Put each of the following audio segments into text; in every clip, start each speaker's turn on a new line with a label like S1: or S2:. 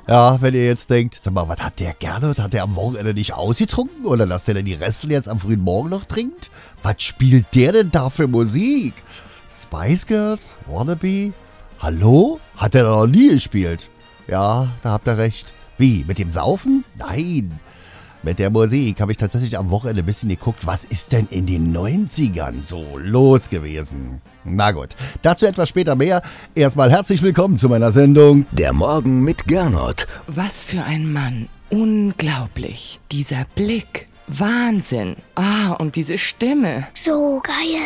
S1: Ja, wenn ihr jetzt denkt, sag mal, was hat der Gernot? Hat der am Wochenende nicht ausgetrunken? Oder dass der denn die Restel jetzt am frühen Morgen noch trinkt? Was spielt der denn da für Musik? Spice Girls? Wannabe? Hallo? Hat der noch nie gespielt? Ja, da habt ihr recht. Wie, mit dem Saufen? Nein. Mit der Musik habe ich tatsächlich am Wochenende ein bisschen geguckt, was ist denn in den 90ern so los gewesen? Na gut, dazu etwas später mehr. Erstmal herzlich willkommen zu meiner Sendung
S2: Der Morgen mit Gernot.
S3: Was für ein Mann. Unglaublich. Dieser Blick. Wahnsinn. Und diese Stimme.
S4: So geil.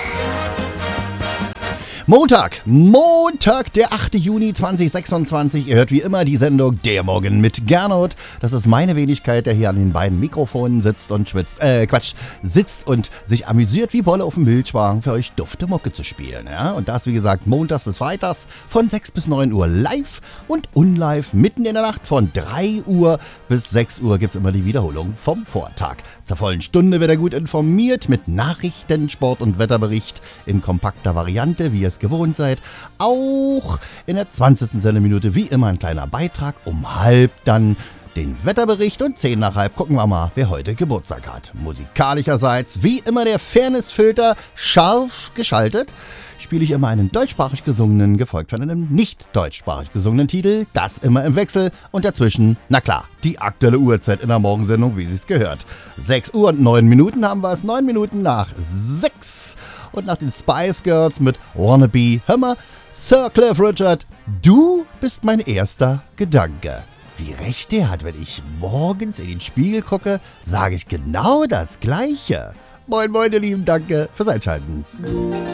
S1: Montag, der 8. Juni 2026. Ihr hört wie immer die Sendung Der Morgen mit Gernot. Das ist meine Wenigkeit, der hier an den beiden Mikrofonen sitzt und sitzt und sich amüsiert wie Bolle auf dem Milchwagen für euch dufte Mucke zu spielen. Ja? Und das, wie gesagt, montags bis freitags von 6 bis 9 Uhr live und unlive. Mitten in der Nacht von 3 Uhr bis 6 Uhr gibt es immer die Wiederholung vom Vortag. Zur vollen Stunde wird er gut informiert mit Nachrichten, Sport und Wetterbericht in kompakter Variante, wie ihr gewohnt seid. Auch in der 20. Sendeminute wie immer ein kleiner Beitrag. Um halb dann den Wetterbericht und 10 nach halb gucken wir mal, wer heute Geburtstag hat. Musikalischerseits wie immer der Fairnessfilter scharf geschaltet. Spiele ich immer einen deutschsprachig gesungenen, gefolgt von einem nicht deutschsprachig gesungenen Titel. Das immer im Wechsel und dazwischen, na klar, die aktuelle Uhrzeit in der Morgensendung, wie sie es gehört. 6 Uhr und 9 Minuten haben wir es, 9 Minuten nach 6. Und nach den Spice Girls mit Wannabe, hör mal, Sir Cliff Richard, du bist mein erster Gedanke. Wie recht der hat, wenn ich morgens in den Spiegel gucke, sage ich genau das Gleiche. Moin, moin, ihr Lieben, danke fürs Einschalten.